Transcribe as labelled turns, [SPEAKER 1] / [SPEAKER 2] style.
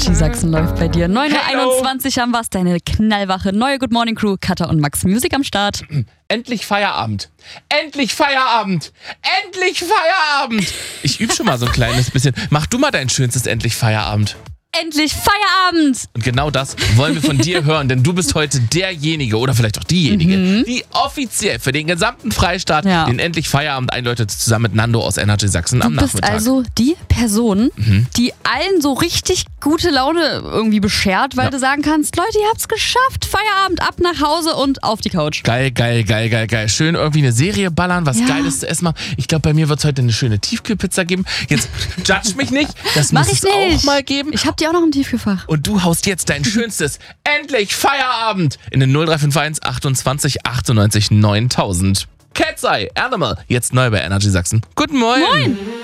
[SPEAKER 1] Energy Sachsen läuft bei dir. 9:21 Uhr haben wir's, deine knallwache neue Good Morning Crew. Katha und Max Music am Start.
[SPEAKER 2] Endlich Feierabend. Endlich Feierabend. Endlich Feierabend. Ich übe schon mal so ein kleines bisschen. Mach du mal dein schönstes Endlich Feierabend.
[SPEAKER 1] Endlich Feierabend!
[SPEAKER 2] Und genau das wollen wir von dir hören, denn du bist heute derjenige oder vielleicht auch diejenige, die offiziell für den gesamten Freistaat den Endlich Feierabend einläutet, zusammen mit Nando aus Energy Sachsen am Nachmittag.
[SPEAKER 1] Du bist also die Person, die allen so richtig gute Laune irgendwie beschert, weil du sagen kannst, Leute, ihr habt's geschafft, Feierabend, ab nach Hause und auf die Couch.
[SPEAKER 2] Geil. Schön irgendwie eine Serie ballern, was Geiles zu essen machen. Ich glaube, bei mir wird es heute eine schöne Tiefkühlpizza geben. Jetzt judge mich nicht, das muss es auch mal geben.
[SPEAKER 1] Ich hab die auch noch im Tiefkühlfach.
[SPEAKER 2] Und du haust jetzt dein schönstes Endlich Feierabend in den 0351 28 98 9000. Cat's Eye, Animal, jetzt neu bei Energy Sachsen. Guten Morgen.
[SPEAKER 1] Moin.